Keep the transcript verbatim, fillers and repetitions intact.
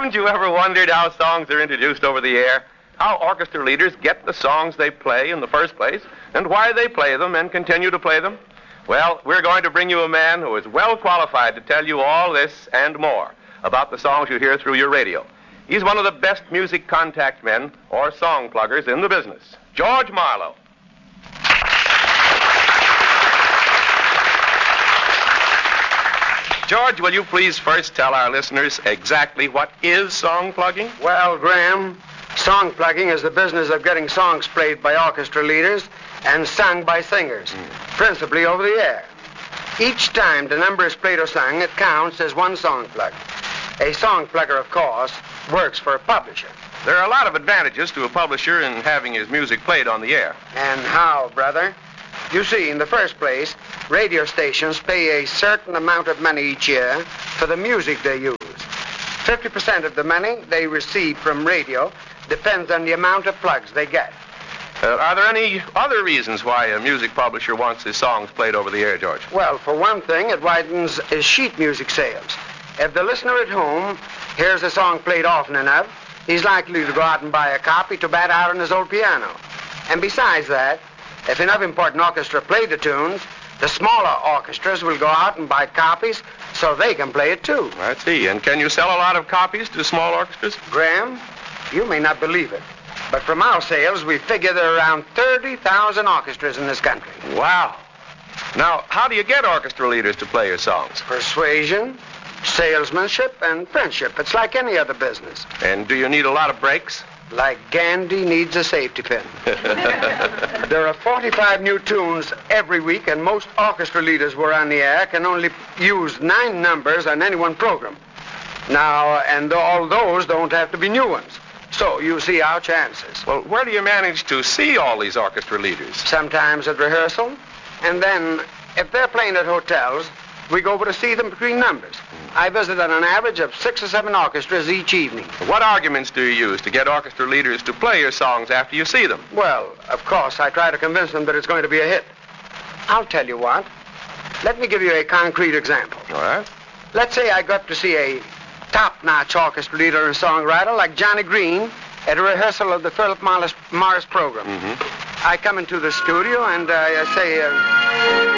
Haven't you ever wondered how songs are introduced over the air? How orchestra leaders get the songs they play in the first place, and why they play them and continue to play them? Well, we're going to bring you a man who is well qualified to tell you all this and more about the songs you hear through your radio. He's one of the best music contact men or song pluggers in the business, George Marlowe. George, will you please first tell our listeners exactly what is song plugging? Well, Graham, song plugging is the business of getting songs played by orchestra leaders and sung by singers, mm. principally over the air. Each time the number is played or sung, it counts as one song plug. A song plugger, of course, works for a publisher. There are a lot of advantages to a publisher in having his music played on the air. And how, brother? You see, in the first place, radio stations pay a certain amount of money each year for the music they use. fifty percent of the money they receive from radio depends on the amount of plugs they get. Uh, are there any other reasons why a music publisher wants his songs played over the air, George? Well, for one thing, it widens his sheet music sales. If the listener at home hears a song played often enough, he's likely to go out and buy a copy to bat out on his old piano. And besides that, if enough important orchestra play the tunes, the smaller orchestras will go out and buy copies so they can play it too. I see. And can you sell a lot of copies to small orchestras? Graham, you may not believe it, but from our sales, we figure there are around thirty thousand orchestras in this country. Wow. Now, how do you get orchestra leaders to play your songs? Persuasion, salesmanship, and friendship. It's like any other business. And do you need a lot of breaks? Like Gandhi needs a safety pin. There are forty-five new tunes every week, and most orchestra leaders who are on the air can only use nine numbers on any one program. Now, and all those don't have to be new ones. So you see our chances. Well, where do you manage to see all these orchestra leaders? Sometimes at rehearsal, and then if they're playing at hotels, we go over to see them between numbers. I visit on an average of six or seven orchestras each evening. What arguments do you use to get orchestra leaders to play your songs after you see them? Well, of course, I try to convince them that it's going to be a hit. I'll tell you what. Let me give you a concrete example. All right. Let's say I go up to see a top-notch orchestra leader and songwriter like Johnny Green at a rehearsal of the Philip Morris, Morris program. Mm-hmm. I come into the studio and uh, I say... Uh,